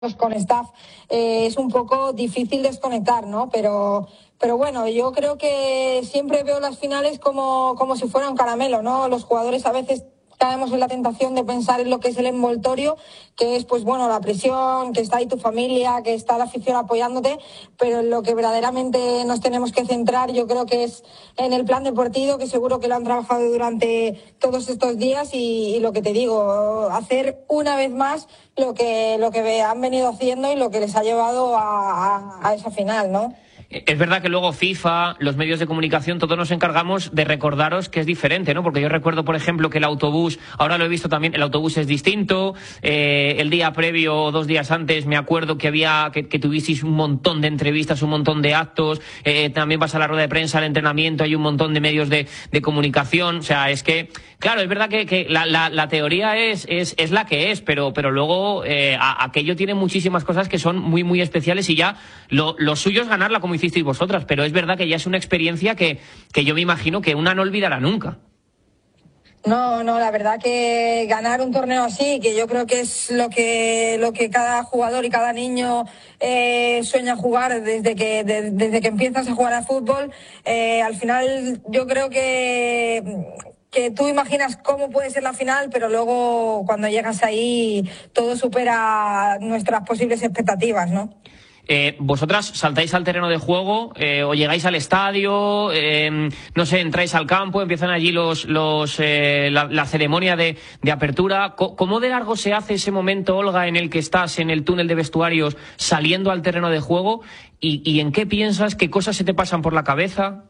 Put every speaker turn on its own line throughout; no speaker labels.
con staff, es un poco difícil desconectar, ¿no? Pero bueno, yo creo que siempre veo las finales como si fuera un caramelo, ¿no? Los jugadores a veces caemos en la tentación de pensar en lo que es el envoltorio, que es, pues bueno, la presión, que está ahí tu familia, que está la afición apoyándote, pero en lo que verdaderamente nos tenemos que centrar, yo creo que es en el plan deportivo, que seguro que lo han trabajado durante todos estos días y lo que te digo, hacer una vez más lo que han venido haciendo y lo que les ha llevado a esa final, ¿no?
Es verdad que luego FIFA, los medios de comunicación, todos nos encargamos de recordaros que es diferente, ¿no? Porque yo recuerdo, por ejemplo, que el autobús, ahora lo he visto también, el autobús es distinto. El día previo o 2 días antes me acuerdo que que tuvisteis un montón de entrevistas, un montón de actos. También vas a la rueda de prensa, al entrenamiento, hay un montón de medios de comunicación. O sea, es que, claro, es verdad que la teoría es la que es, pero luego aquello tiene muchísimas cosas que son muy, muy especiales y ya lo suyo es ganarla como hicisteis vosotras, pero es verdad que ya es una experiencia que yo me imagino que una no olvidará nunca.
No, la verdad que ganar un torneo así, que yo creo que es lo que cada jugador y cada niño sueña jugar desde que empiezas a jugar a fútbol, al final yo creo que tú imaginas cómo puede ser la final, pero luego cuando llegas ahí todo supera nuestras posibles expectativas, ¿no?
Vosotras saltáis al terreno de juego, o llegáis al estadio, no sé, entráis al campo, empiezan allí la ceremonia de apertura. ¿Cómo de largo se hace ese momento, Olga, en el que estás en el túnel de vestuarios saliendo al terreno de juego? ¿Y en qué piensas? ¿Qué cosas se te pasan por la cabeza?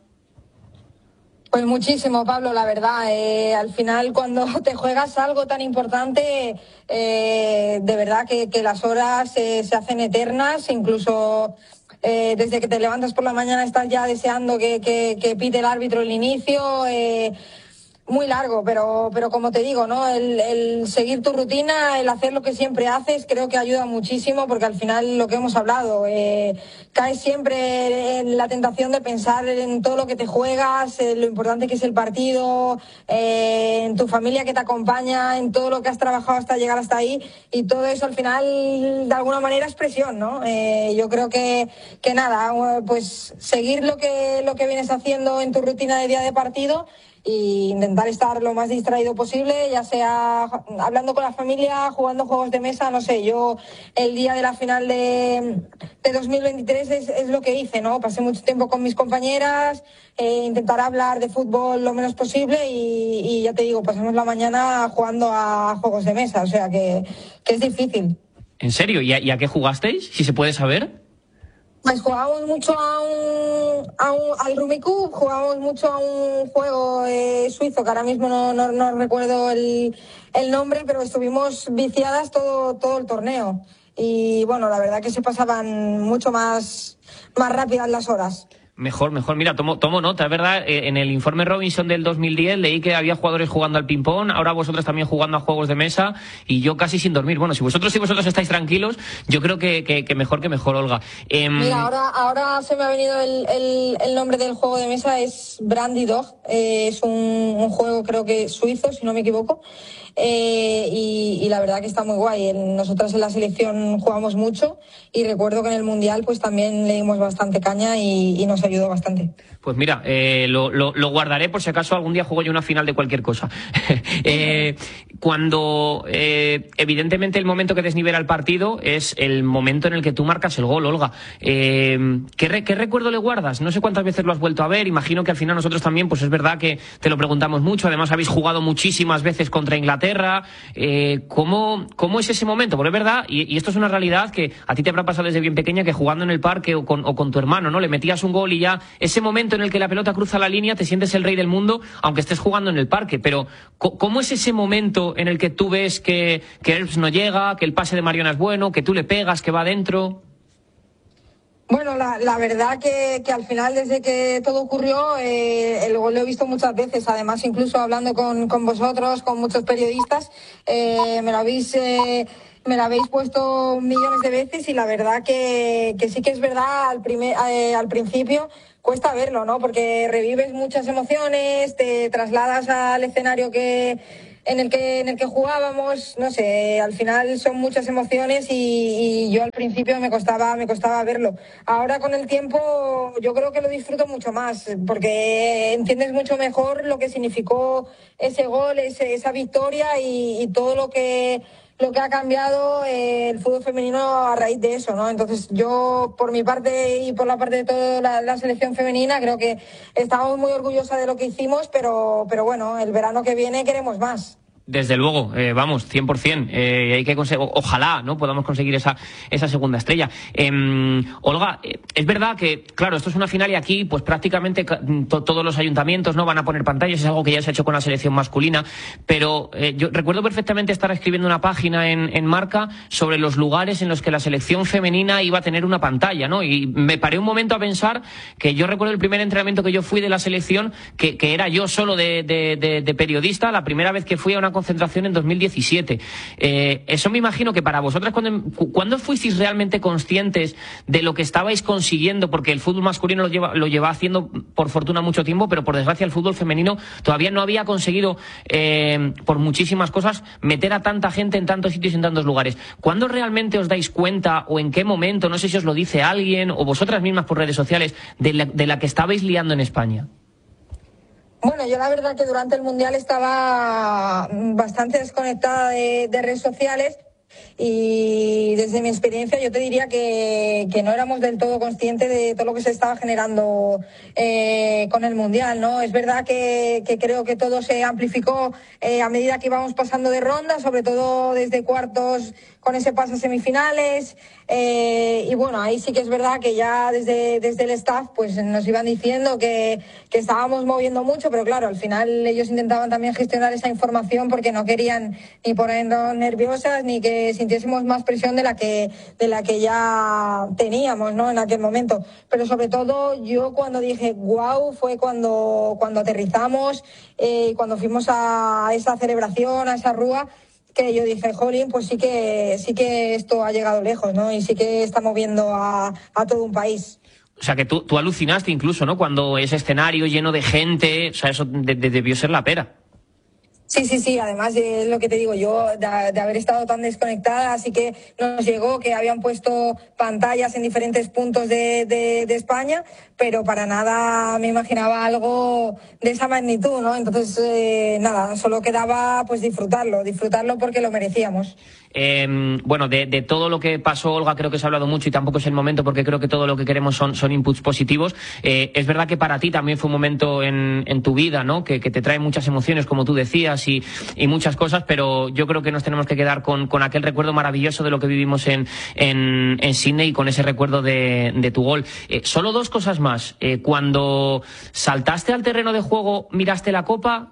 Pues muchísimo, Pablo, la verdad. Al final, cuando te juegas algo tan importante, de verdad que las horas se hacen eternas, incluso desde que te levantas por la mañana estás ya deseando que pite el árbitro el inicio. Muy largo, pero como te digo, ¿no? El seguir tu rutina, el hacer lo que siempre haces, creo que ayuda muchísimo, porque al final lo que hemos hablado, caes siempre en la tentación de pensar en todo lo que te juegas, en lo importante que es el partido, en tu familia que te acompaña, en todo lo que has trabajado hasta llegar hasta ahí, y todo eso al final de alguna manera es presión, ¿no? Yo creo que nada, pues seguir lo que vienes haciendo en tu rutina de día de partido y intentar estar lo más distraído posible, ya sea hablando con la familia, jugando juegos de mesa, no sé. Yo el día de la final de 2023 es lo que hice, ¿no? Pasé mucho tiempo con mis compañeras, intentar hablar de fútbol lo menos posible y ya te digo, pasamos la mañana jugando a juegos de mesa, o sea que es difícil.
¿En serio? ¿Y a qué jugasteis, si se puede saber?
Pues jugábamos mucho al Rummikub, jugábamos mucho a un juego suizo, que ahora mismo no recuerdo el nombre, pero estuvimos viciadas todo el torneo. Y bueno, la verdad que se pasaban mucho más rápidas las horas.
Mejor. Mira, tomo nota, es verdad. En el informe Robinson del 2010 leí que había jugadores jugando al ping-pong, ahora vosotros también jugando a juegos de mesa y yo casi sin dormir. Bueno, si vosotros estáis tranquilos, yo creo que mejor, Olga.
Mira, ahora se me ha venido el nombre del juego de mesa, es Brandy Dog. Es un juego, creo que suizo, si no me equivoco. Y la verdad que está muy guay. Nosotras en la selección jugamos mucho y recuerdo que en el Mundial pues también le dimos bastante caña y nos ayudó bastante.
Pues mira, lo guardaré por si acaso algún día juego yo una final de cualquier cosa. Cuando evidentemente el momento que desnivela el partido es el momento en el que tú marcas el gol, Olga. ¿Qué recuerdo le guardas? No sé cuántas veces lo has vuelto a ver. Imagino que al final nosotros también, pues es verdad que te lo preguntamos mucho. Además habéis jugado muchísimas veces contra Inglaterra. ¿Cómo es ese momento? Porque es verdad, y esto es una realidad que a ti te habrá pasado desde bien pequeña, que jugando en el parque o con tu hermano, ¿no? Le metías un gol y ya ese momento en el que la pelota cruza la línea te sientes el rey del mundo, aunque estés jugando en el parque. Pero ¿cómo es ese momento en el que tú ves que Herbs no llega, que el pase de Mariona es bueno, que tú le pegas, que va adentro?
Bueno, la verdad que al final, desde que todo ocurrió, el gol lo he visto muchas veces. Además, incluso hablando con vosotros, con muchos periodistas, me lo habéis puesto millones de veces y la verdad que sí que es verdad, al principio cuesta verlo, ¿no? Porque revives muchas emociones, te trasladas al escenario que en el que jugábamos, no sé, al final son muchas emociones y yo al principio me costaba verlo. Ahora con el tiempo yo creo que lo disfruto mucho más porque entiendes mucho mejor lo que significó ese gol, esa victoria y todo lo que ha cambiado el fútbol femenino a raíz de eso, ¿no? Entonces yo, por mi parte y por la parte de toda la selección femenina, creo que estamos muy orgullosas de lo que hicimos, pero bueno, el verano que viene queremos más.
Desde luego, vamos, 100%. Hay que ojalá, ¿no? Podamos conseguir esa segunda estrella. Olga, es verdad que, claro, esto es una final y aquí, pues prácticamente todos los ayuntamientos no van a poner pantallas, es algo que ya se ha hecho con la selección masculina, pero yo recuerdo perfectamente estar escribiendo una página en Marca sobre los lugares en los que la selección femenina iba a tener una pantalla, ¿no? Y me paré un momento a pensar que yo recuerdo el primer entrenamiento que yo fui de la selección, que era yo solo de periodista, la primera vez que fui a una concentración en 2017. Eso me imagino que para vosotras, ¿cuándo fuisteis realmente conscientes de lo que estabais consiguiendo? Porque el fútbol masculino lo lleva haciendo, por fortuna, mucho tiempo, pero por desgracia el fútbol femenino todavía no había conseguido, por muchísimas cosas, meter a tanta gente en tantos sitios y en tantos lugares. ¿Cuándo realmente os dais cuenta, o en qué momento, no sé si os lo dice alguien, o vosotras mismas por redes sociales, de la que estabais liando en España?
Bueno, yo la verdad que durante el Mundial estaba bastante desconectada de redes sociales y desde mi experiencia yo te diría que no éramos del todo conscientes de todo lo que se estaba generando con el Mundial, ¿no? Es verdad que creo que todo se amplificó a medida que íbamos pasando de ronda, sobre todo desde cuartos con ese paso a semifinales y bueno, ahí sí que es verdad que ya desde el staff pues nos iban diciendo que estábamos moviendo mucho, pero claro, al final ellos intentaban también gestionar esa información porque no querían ni ponernos nerviosas ni que sintiésemos más presión de la que ya teníamos, ¿no? En aquel momento. Pero sobre todo yo cuando dije wow fue cuando aterrizamos, cuando fuimos a esa celebración, a esa rúa, que yo dije, jolín, pues sí que esto ha llegado lejos, ¿no? Y sí que está moviendo a todo un país.
O sea, que tú alucinaste incluso, ¿no? Cuando ese escenario lleno de gente, o sea, eso debió ser la pera.
Sí, además de lo que te digo yo, de haber estado tan desconectada, así que nos llegó que habían puesto pantallas en diferentes puntos de España, pero para nada me imaginaba algo de esa magnitud, ¿no? Entonces, nada, solo quedaba pues disfrutarlo porque lo merecíamos.
Bueno, de todo lo que pasó, Olga, creo que se ha hablado mucho y tampoco es el momento porque creo que todo lo que queremos son inputs positivos. Es verdad que para ti también fue un momento en tu vida, ¿no? Que te trae muchas emociones, como tú decías, y muchas cosas, pero yo creo que nos tenemos que quedar con aquel recuerdo maravilloso de lo que vivimos en Sydney y con ese recuerdo de tu gol. Solo dos cosas más. Cuando saltaste al terreno de juego, miraste la copa,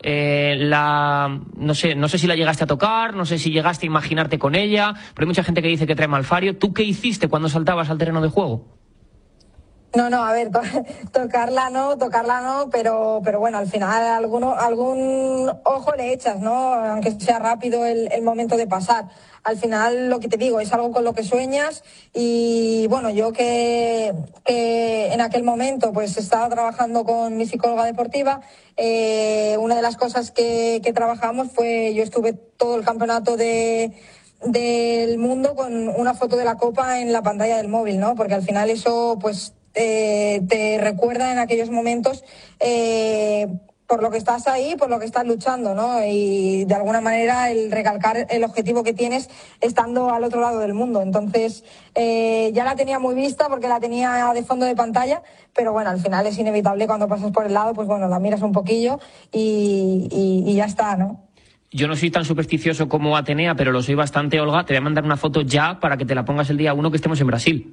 no sé si la llegaste a tocar, no sé si llegaste a imaginarte con ella, pero hay mucha gente que dice que trae malfario. ¿Tú qué hiciste cuando saltabas al terreno de juego?
No, a ver, tocarla no, pero bueno, al final algún ojo le echas, ¿no? Aunque sea rápido el momento de pasar. Al final, lo que te digo, es algo con lo que sueñas y bueno, yo que en aquel momento pues estaba trabajando con mi psicóloga deportiva, una de las cosas que trabajamos fue, yo estuve todo el campeonato del mundo con una foto de la copa en la pantalla del móvil, ¿no? Porque al final eso pues te recuerda en aquellos momentos por lo que estás ahí, por lo que estás luchando, ¿no? Y de alguna manera el recalcar el objetivo que tienes estando al otro lado del mundo. Entonces ya la tenía muy vista porque la tenía de fondo de pantalla, pero bueno, al final es inevitable cuando pasas por el lado, pues bueno, la miras un poquillo y ya está, ¿no?
Yo no soy tan supersticioso como Atenea, pero lo soy bastante, Olga. Te voy a mandar una foto ya para que te la pongas el día 1 que estemos en Brasil.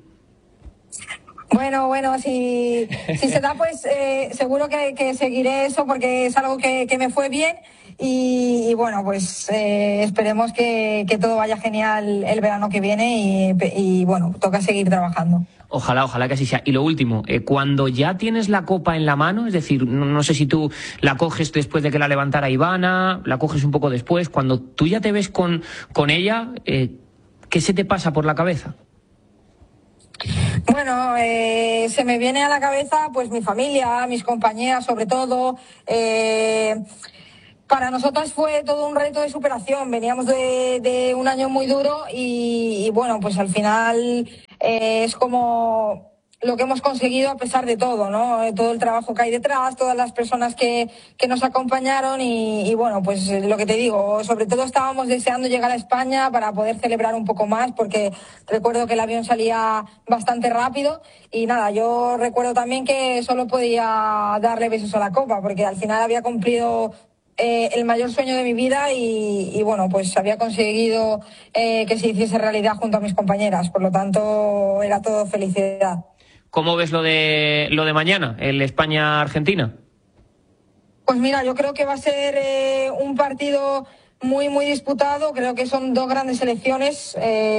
Bueno, si se da, pues seguro que seguiré eso porque es algo que me fue bien y bueno, pues esperemos que todo vaya genial el verano que viene y bueno, toca seguir trabajando.
Ojalá que así sea. Y lo último, cuando ya tienes la copa en la mano, es decir, no sé si tú la coges después de que la levantara Ivana, la coges un poco después, cuando tú ya te ves con ella, ¿qué se te pasa por la cabeza?
Bueno, se me viene a la cabeza pues mi familia, mis compañeras sobre todo, Para nosotras fue todo un reto de superación. Veníamos de un año muy duro y bueno, pues al final es como lo que hemos conseguido a pesar de todo, ¿no? Todo el trabajo que hay detrás, todas las personas que nos acompañaron y bueno, pues lo que te digo, sobre todo estábamos deseando llegar a España para poder celebrar un poco más, porque recuerdo que el avión salía bastante rápido y nada, yo recuerdo también que solo podía darle besos a la copa, porque al final había cumplido el mayor sueño de mi vida y bueno, pues había conseguido que se hiciese realidad junto a mis compañeras, por lo tanto era todo felicidad.
¿Cómo ves lo de mañana, el España-Argentina?
Pues mira, yo creo que va a ser un partido muy, muy disputado. Creo que son dos grandes selecciones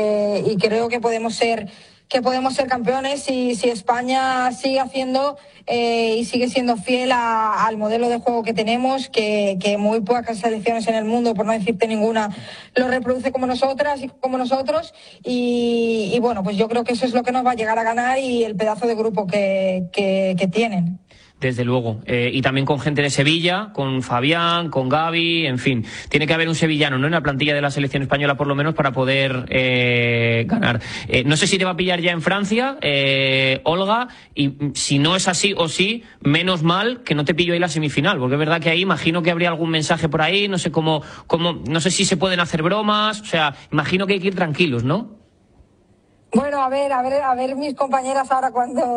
y creo que podemos ser campeones si España sigue haciendo y sigue siendo fiel al modelo de juego que tenemos, que muy pocas selecciones en el mundo, por no decirte ninguna, lo reproduce como nosotras y como nosotros y bueno, pues yo creo que eso es lo que nos va a llegar a ganar y el pedazo de grupo que tienen.
Desde luego. Y también con gente de Sevilla, con Fabián, con Gavi, en fin. Tiene que haber un sevillano, ¿no?, en la plantilla de la selección española, por lo menos, para poder ganar. No sé si te va a pillar ya en Francia, Olga, y si no es así o sí, menos mal que no te pillo ahí la semifinal, porque es verdad que ahí imagino que habría algún mensaje por ahí, no sé cómo, no sé si se pueden hacer bromas, o sea, imagino que hay que ir tranquilos, ¿no?
Bueno, a ver mis compañeras ahora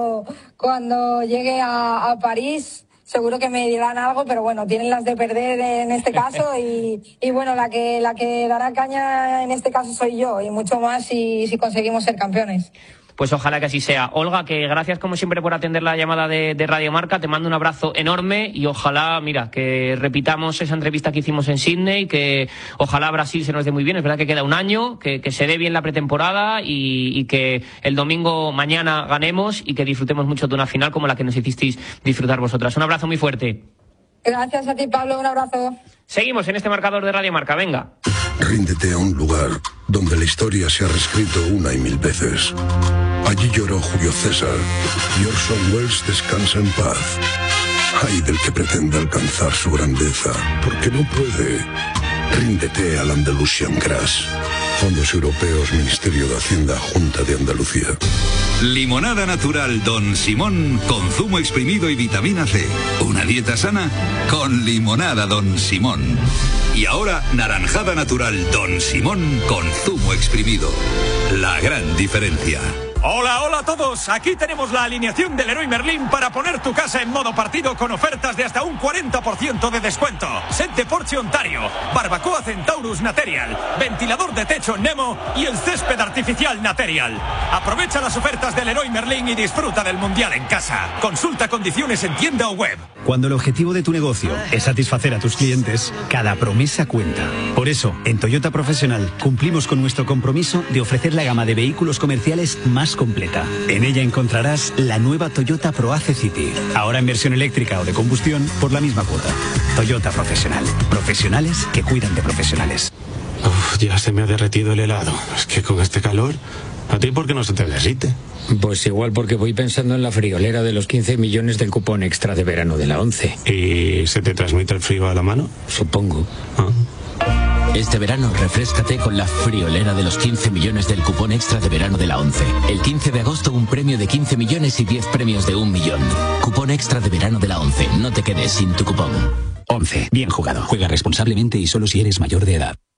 cuando llegue a París, seguro que me dirán algo, pero bueno, tienen las de perder en este caso y bueno, la que dará caña en este caso soy yo y mucho más si conseguimos ser campeones.
Pues ojalá que así sea. Olga, que gracias como siempre por atender la llamada de Radio Marca. Te mando un abrazo enorme y ojalá, mira, que repitamos esa entrevista que hicimos en Sydney, que ojalá Brasil se nos dé muy bien. Es verdad que queda un año, que se dé bien la pretemporada y que el domingo mañana ganemos y que disfrutemos mucho de una final como la que nos hicisteis disfrutar vosotras. Un abrazo muy fuerte.
Gracias a ti, Pablo. Un abrazo.
Seguimos en este marcador de Radio Marca. Venga.
Ríndete a un lugar donde la historia se ha reescrito una y mil veces. Allí lloró Julio César y Orson Welles descansa en paz. Ay del que pretenda alcanzar su grandeza, porque no puede. Ríndete al Andalusian Grass. Fondos Europeos, Ministerio de Hacienda, Junta de Andalucía.
Limonada natural Don Simón con zumo exprimido y vitamina C. Una dieta sana con limonada Don Simón. Y ahora naranjada natural Don Simón con zumo exprimido. La gran diferencia.
Hola, hola a todos. Aquí tenemos la alineación del Leroy Merlin para poner tu casa en modo partido con ofertas de hasta un 40% de descuento. Set de Porsche Ontario, barbacoa Centaurus Material, ventilador de techo Nemo y el césped artificial Material. Aprovecha las ofertas del Leroy Merlin y disfruta del Mundial en casa. Consulta condiciones en tienda o web.
Cuando el objetivo de tu negocio es satisfacer a tus clientes, cada promesa cuenta. Por eso, en Toyota Profesional cumplimos con nuestro compromiso de ofrecer la gama de vehículos comerciales más completa. En ella encontrarás la nueva Toyota ProAce City, ahora en versión eléctrica o de combustión por la misma cuota. Toyota Profesional. Profesionales que cuidan de profesionales.
Uf, ya se me ha derretido el helado. Es que con este calor, ¿a ti por qué no se te derrite?
Pues igual porque voy pensando en la friolera de los 15 millones del cupón extra de verano de la 11.
¿Y se te transmite el frío a la mano?
Supongo.
Este verano refréscate con la friolera de los 15 millones del cupón extra de verano de la 11. El 15 de agosto un premio de 15 millones y 10 premios de 1 millón. Cupón extra de verano de la 11. No te quedes sin tu cupón.
11. Bien jugado. Juega responsablemente y solo si eres mayor de edad.